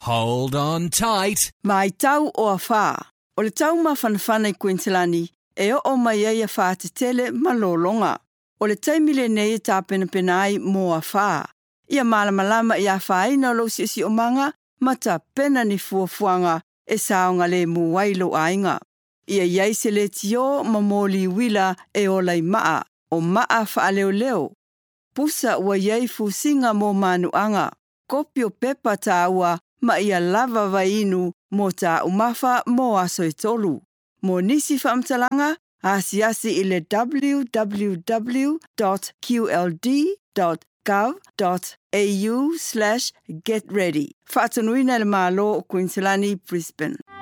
Hold on tight. Mai tau o a whā. O le tau mawhanawhana I Queenslandi, e o mai ai a whā te tele malolonga. O le taimile nei tā pena ai mō a whā. Ia malamalama I a whāina lo si o manga, mata pena ni fuafuanga e saonga le muwailo ainga. Ia iai se le tio mamoli wila e o lai maa, o maa wha leo leo. Pusa ua iai fusinga mō manuanga. Kopio pepa tā ua ma ia lava vainu mō tā umafa mō aso I tolu. Mō nisi whaamtalanga, asiasi I le www.qld.gov.au/getready. Whaatanuina le mālo o Queenslandi, Brisbane.